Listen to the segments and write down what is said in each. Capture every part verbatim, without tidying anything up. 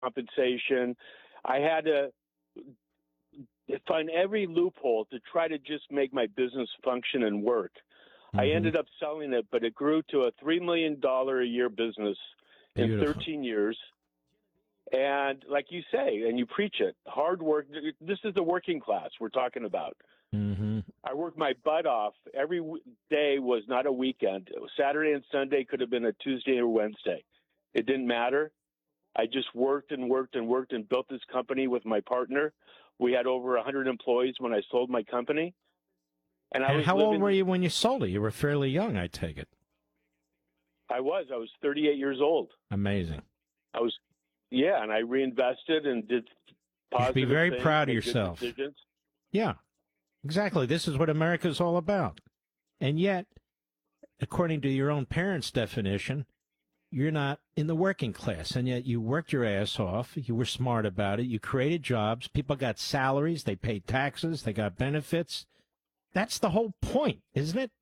compensation. I had to find every loophole to try to just make my business function and work. Mm-hmm. I ended up selling it, but it grew to a three million dollars a year business Beautiful. in thirteen years. And like you say, and you preach it, hard work. This is the working class we're talking about. Mm-hmm. I worked my butt off. Every day was not a weekend. Saturday and Sunday could have been a Tuesday or Wednesday. It didn't matter. I just worked and worked and worked and built this company with my partner. We had over one hundred employees when I sold my company. And, I and was how living, old were you when you sold it? You were fairly young, I take it. I was. I was thirty-eight years old. Amazing. I was, yeah, and I reinvested and did positive You should be very things, proud of made yourself. good decisions. Yeah, exactly. This is what America's all about. And yet, according to your own parents' definition, you're not in the working class, and yet you worked your ass off. You were smart about it. You created jobs. People got salaries. They paid taxes. They got benefits. That's the whole point, isn't it?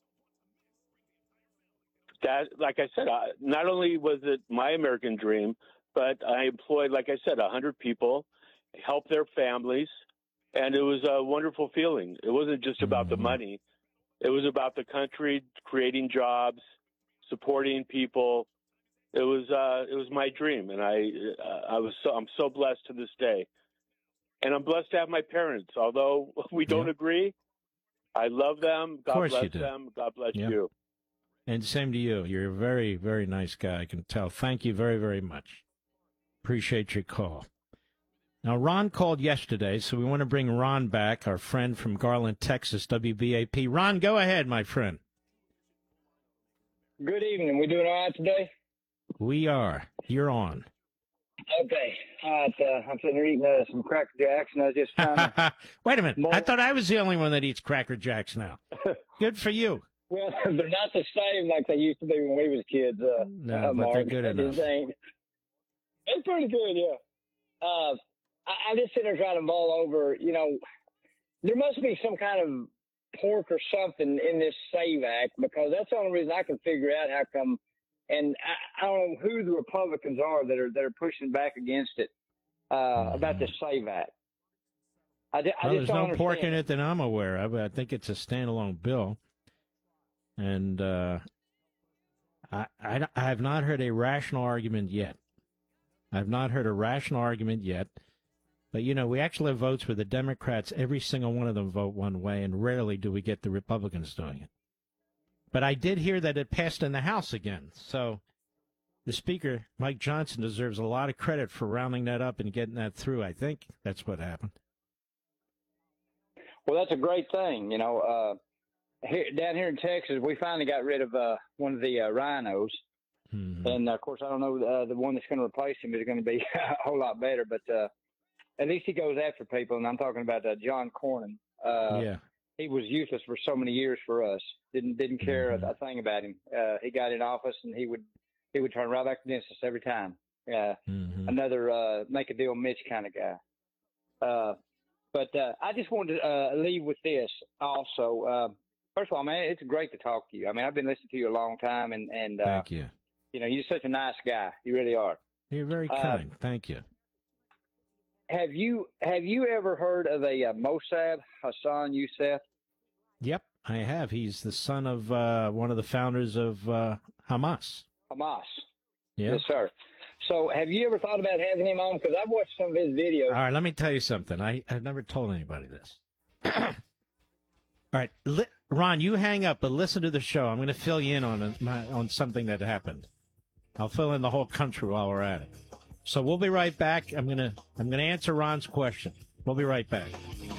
That, like I said, I, not only was it my American dream, but I employed, like I said, one hundred people, helped their families, and it was a wonderful feeling. It wasn't just about mm-hmm. the money. It was about the country, creating jobs, supporting people. It was uh, it was my dream, and I uh, I was so I'm so blessed to this day, and I'm blessed to have my parents. Although we don't yeah. agree, I love them. God bless them. God bless yeah. you. And same to you. You're a very very nice guy. I can tell. Thank you very very much. Appreciate your call. Now Ron called yesterday, so we want to bring Ron back, our friend from Garland, Texas, W B A P. Ron, go ahead, my friend. Good evening. We doing all right today? We are. You're on. Okay. All right. Uh, I'm sitting here eating uh, some Cracker Jacks, and I was just trying to... Wait a minute. More... I thought I was the only one that eats Cracker Jacks now. Good for you. Well, they're not the same like they used to be when we was kids. Uh, no, uh, but Mark. they're good enough. They're pretty good, yeah. Uh, I, I'm just sitting there trying to mull over, you know, there must be some kind of pork or something in this SAVE Act, because that's the only reason I can figure out how come. And I, I don't know who the Republicans are that are that are pushing back against it uh, mm-hmm. about the SAVE Act. I, I well, just there's don't no understand. pork in it that I'm aware of. I think it's a standalone bill, and uh, I, I I have not heard a rational argument yet. I've not heard a rational argument yet. But, you know, we actually have votes where the Democrats, every single one of them vote one way, and rarely do we get the Republicans doing it. But I did hear that it passed in the House again. So the Speaker, Mike Johnson, deserves a lot of credit for rounding that up and getting that through. I think that's what happened. Well, that's a great thing. You know, uh, here, down here in Texas, we finally got rid of uh, one of the uh, rhinos. Mm-hmm. And, uh, of course, I don't know, uh, the one that's going to replace him is going to be a whole lot better. But uh, at least he goes after people, and I'm talking about uh, John Cornyn. Uh, yeah. He was useless for so many years for us. Didn't didn't care mm-hmm. a, a thing about him. Uh, he got in office, and he would he would turn right back against us every time. Uh, mm-hmm. Another uh, make a deal Mitch kind of guy. Uh, but uh, I just wanted to uh, leave with this also. Uh, first of all, man, it's great to talk to you. I mean, I've been listening to you a long time, and and uh, thank you. You know, you're such a nice guy. You really are. You're very kind. Uh, Thank you. Have you have you ever heard of a uh, Mossad Hassan Youssef? Yep, I have. He's the son of uh, one of the founders of uh, Hamas. Hamas. Yeah. Yes, sir. So have you ever thought about having him on? Because I've watched some of his videos. All right, let me tell you something. I, I've never told anybody this. All right, li- Ron, you hang up, but listen to the show. I'm going to fill you in on a, my, on something that happened. I'll fill in the whole country while we're at it. So we'll be right back. I'm going to I'm going to answer Ron's question. We'll be right back.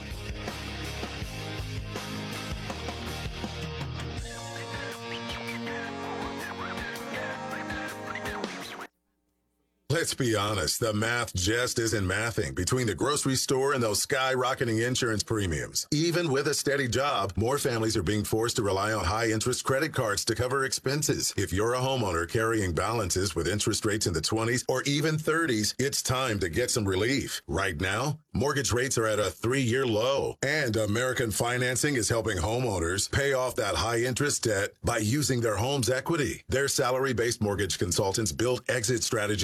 Let's be honest, the math just isn't mathing between the grocery store and those skyrocketing insurance premiums. Even with a steady job, more families are being forced to rely on high-interest credit cards to cover expenses. If you're a homeowner carrying balances with interest rates in the twenties or even thirties, it's time to get some relief. Right now, mortgage rates are at a three-year low, and American Financing is helping homeowners pay off that high-interest debt by using their home's equity. Their salary-based mortgage consultants build exit strategies from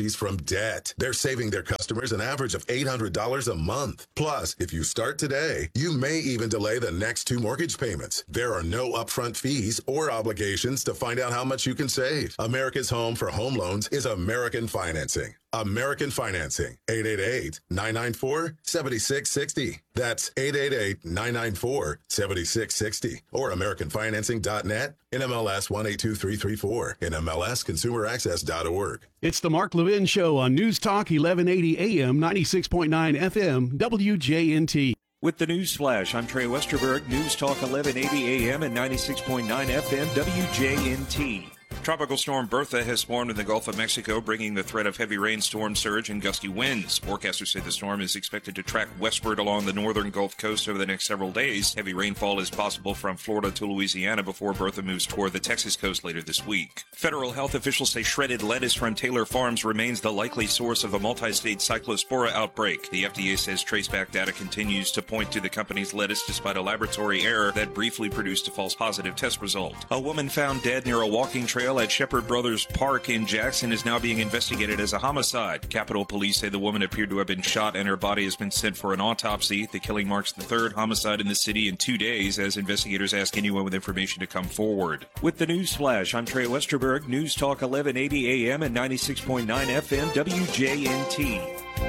debt. They're saving their customers an average of eight hundred dollars a month. Plus, if you start today, you may even delay the next two mortgage payments. There are no upfront fees or obligations to find out how much you can save. America's home for home loans is American Financing. American Financing, eight eight eight, nine nine four, seven six six zero. That's eight eight eight, nine nine four, seven six six zero. Or American Financing dot net, N M L S one eight two three three four, N M L S consumer access dot org. It's the Mark Levin Show on News Talk eleven eighty A M, ninety-six point nine F M, W J N T. With the News Flash, I'm Trey Westerberg, News Talk eleven eighty A M and ninety-six point nine F M, W J N T. Tropical storm Bertha has formed in the Gulf of Mexico, bringing the threat of heavy rain, storm surge, and gusty winds. Forecasters say the storm is expected to track westward along the northern Gulf Coast over the next several days. Heavy rainfall is possible from Florida to Louisiana before Bertha moves toward the Texas coast later this week. Federal health officials say shredded lettuce from Taylor Farms remains the likely source of a multi-state cyclospora outbreak. The F D A says traceback data continues to point to the company's lettuce despite a laboratory error that briefly produced a false positive test result. A woman found dead near a walking trail at Shepherd Brothers Park in Jackson is now being investigated as a homicide. Capitol Police say the woman appeared to have been shot and her body has been sent for an autopsy. The killing marks the third homicide in the city in two days as investigators ask anyone with information to come forward. With the News Flash, I'm Trey Westerberg, News Talk eleven eighty A M and ninety-six point nine F M, W J N T.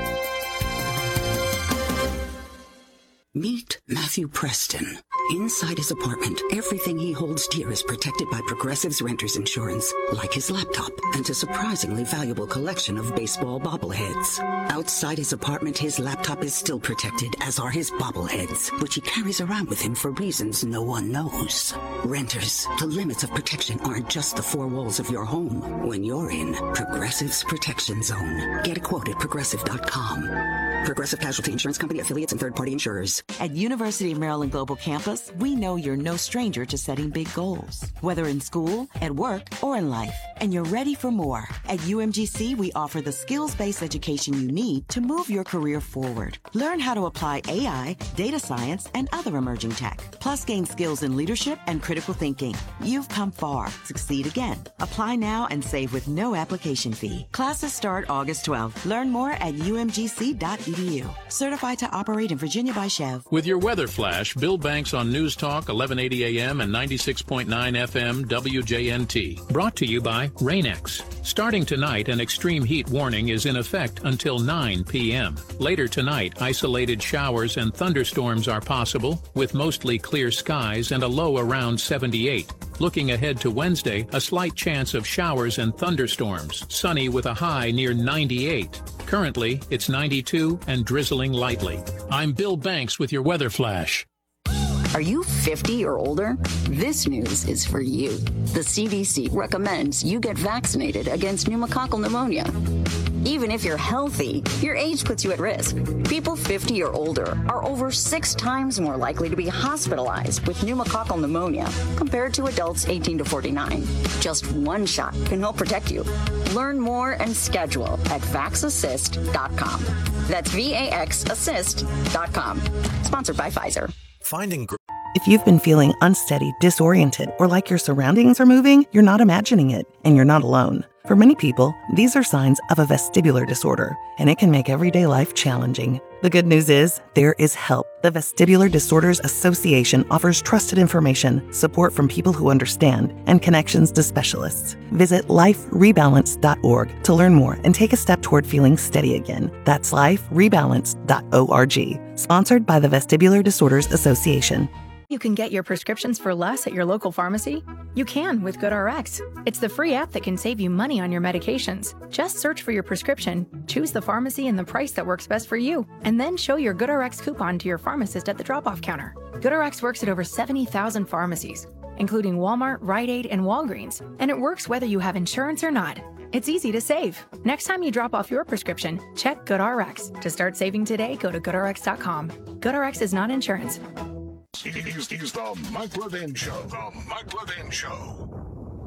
Meet Matthew Preston. Inside his apartment, everything he holds dear is protected by Progressive's Renters Insurance, like his laptop and a surprisingly valuable collection of baseball bobbleheads. Outside his apartment, his laptop is still protected, as are his bobbleheads, which he carries around with him for reasons no one knows. Renters, the limits of protection aren't just the four walls of your home. When you're in Progressive's Protection Zone, get a quote at progressive dot com. Progressive Casualty Insurance Company, affiliates, and third-party insurers. At University of Maryland Global Campus, we know you're no stranger to setting big goals, whether in school, at work, or in life, and you're ready for more. At U M G C, we offer the skills-based education you need to move your career forward. Learn how to apply A I, data science, and other emerging tech, plus gain skills in leadership and critical thinking. You've come far. Succeed again. Apply now and save with no application fee. Classes start August twelfth. Learn more at U M G C dot E D U. Certified to operate in Virginia by Chev. With your weather flash, Bill Banks on News Talk eleven eighty A M and ninety-six point nine F M, W J N T. Brought to you by Rain-X. Starting tonight, an extreme heat warning is in effect until nine P M Later tonight, isolated showers and thunderstorms are possible, with mostly clear skies and a low around seventy-eight. Looking ahead to Wednesday, a slight chance of showers and thunderstorms, sunny with a high near ninety-eight. Currently, it's ninety-two and drizzling lightly. I'm Bill Banks with your weather flash. Are you fifty or older? This news is for you. The C D C recommends you get vaccinated against pneumococcal pneumonia. Even if you're healthy, your age puts you at risk. People fifty or older are over six times more likely to be hospitalized with pneumococcal pneumonia compared to adults eighteen to forty-nine. Just one shot can help protect you. Learn more and schedule at vax assist dot com. That's V A X assist dot com. Sponsored by Pfizer. Finding gr- If you've been feeling unsteady, disoriented, or like your surroundings are moving, you're not imagining it, and you're not alone. For many people, these are signs of a vestibular disorder, and it can make everyday life challenging. The good news is, there is help. The Vestibular Disorders Association offers trusted information, support from people who understand, and connections to specialists. Visit life rebalance dot org to learn more and take a step toward feeling steady again. That's life rebalance dot org. Sponsored by the Vestibular Disorders Association. You can get your prescriptions for less at your local pharmacy? You can with GoodRx. It's the free app that can save you money on your medications. Just search for your prescription, choose the pharmacy and the price that works best for you, and then show your GoodRx coupon to your pharmacist at the drop-off counter. GoodRx works at over seventy thousand pharmacies, including Walmart, Rite Aid, and Walgreens, and it works whether you have insurance or not. It's easy to save. Next time you drop off your prescription, check GoodRx. To start saving today, go to good R X dot com. GoodRx is not insurance. He's, he's the Mike Levin Show. The Mike Levin Show.